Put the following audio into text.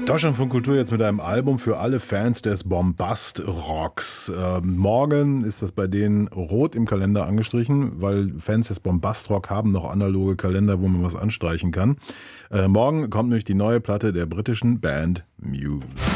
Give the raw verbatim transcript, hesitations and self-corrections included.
Deutschlandfunk Kultur jetzt mit einem Album für alle Fans des Bombast-Rocks. Ähm, morgen ist das bei denen rot im Kalender angestrichen, weil Fans des Bombast-Rock haben noch analoge Kalender, wo man was anstreichen kann. Äh, morgen kommt nämlich die neue Platte der britischen Band Muse.